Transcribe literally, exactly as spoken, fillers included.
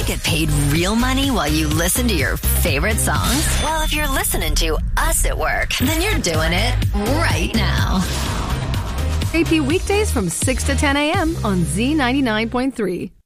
get paid real money while you listen to your favorite songs? Well, if you're listening to us at work, then you're doing it right now. A P weekdays from six to ten a.m. on Z ninety-nine point three.